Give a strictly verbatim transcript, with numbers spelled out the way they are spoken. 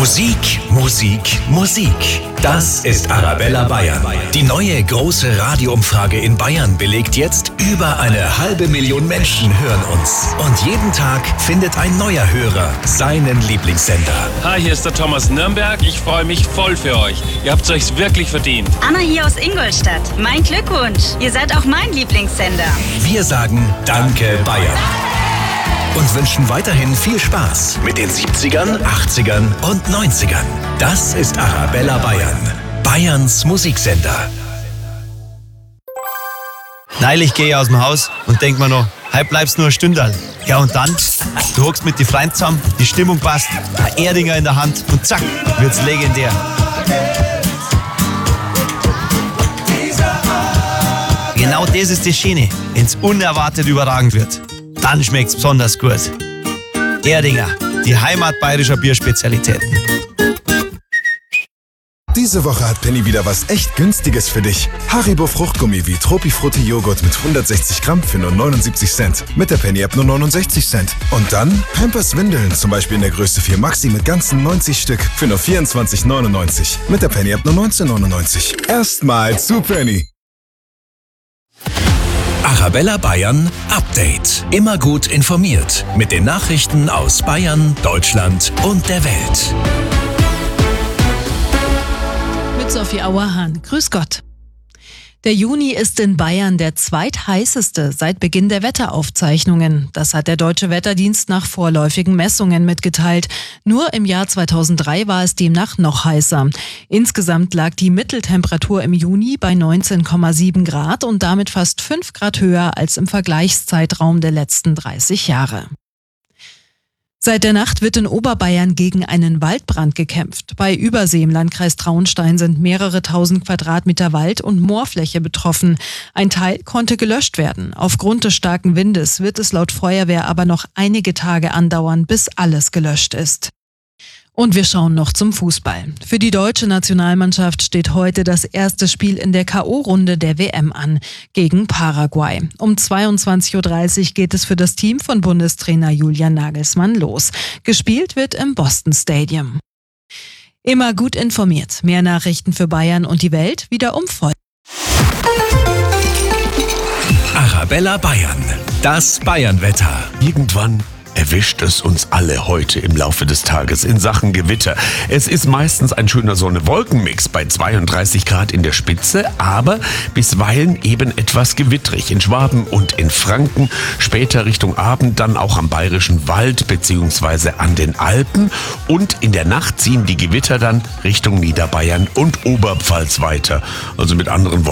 Musik, Musik, Musik. Das ist Arabella Bayern. Die neue große Radioumfrage in Bayern belegt jetzt, über eine halbe Million Menschen hören uns. Und jeden Tag findet ein neuer Hörer seinen Lieblingssender. Hi, hier ist der Thomas Nürnberg. Ich freue mich voll für euch. Ihr habt es euch wirklich verdient. Anna hier aus Ingolstadt. Mein Glückwunsch. Ihr seid auch mein Lieblingssender. Wir sagen Danke Bayern. Und wünschen weiterhin viel Spaß mit den siebzigern, achtzigern und neunzigern. Das ist Arabella Bayern, Bayerns Musiksender. Neulich gehe ich aus dem Haus und denk mir noch, heute bleibst nur eine Stunde. Ja und dann, du hockst mit die Freunden zusammen, die Stimmung passt, ein Erdinger in der Hand und zack, wird's legendär. Genau das ist das Schöne, wenn's unerwartet überragend wird. Dann schmeckt's besonders gut. Erdinger, die Heimat bayerischer Bierspezialitäten. Diese Woche hat Penny wieder was echt Günstiges für dich. Haribo Fruchtgummi wie Tropifrutti Joghurt mit hundertsechzig Gramm für nur neunundsiebzig Cent. Mit der Penny-App nur neunundsechzig Cent. Und dann Pampers Windeln, zum Beispiel in der Größe vier Maxi mit ganzen neunzig Stück für nur vierundzwanzig neunundneunzig. Mit der Penny-App nur neunzehn neunundneunzig. Erstmal zu Penny. Arabella Bayern Update. Immer gut informiert mit den Nachrichten aus Bayern, Deutschland und der Welt. Mit Sophie Auerhahn. Grüß Gott. Der Juni ist in Bayern der zweitheißeste seit Beginn der Wetteraufzeichnungen. Das hat der Deutsche Wetterdienst nach vorläufigen Messungen mitgeteilt. Nur im Jahr zweitausenddrei war es demnach noch heißer. Insgesamt lag die Mitteltemperatur im Juni bei neunzehn Komma sieben Grad und damit fast fünf Grad höher als im Vergleichszeitraum der letzten dreißig Jahre. Seit der Nacht wird in Oberbayern gegen einen Waldbrand gekämpft. Bei Übersee im Landkreis Traunstein sind mehrere tausend Quadratmeter Wald- und Moorfläche betroffen. Ein Teil konnte gelöscht werden. Aufgrund des starken Windes wird es laut Feuerwehr aber noch einige Tage andauern, bis alles gelöscht ist. Und wir schauen noch zum Fußball. Für die deutsche Nationalmannschaft steht heute das erste Spiel in der K O-Runde der W M an, gegen Paraguay. Um zweiundzwanzig Uhr dreißig geht es für das Team von Bundestrainer Julian Nagelsmann los. Gespielt wird im Boston Stadium. Immer gut informiert. Mehr Nachrichten für Bayern und die Welt wieder um voll. Arabella Bayern, das Bayernwetter. Irgendwann erwischt es uns alle heute im Laufe des Tages in Sachen Gewitter. Es ist meistens ein schöner Sonne-Wolken-Mix bei zweiunddreißig Grad in der Spitze, aber bisweilen eben etwas gewittrig in Schwaben und in Franken, später Richtung Abend dann auch am Bayerischen Wald bzw. an den Alpen und in der Nacht ziehen die Gewitter dann Richtung Niederbayern und Oberpfalz weiter. Also mit anderen Worten,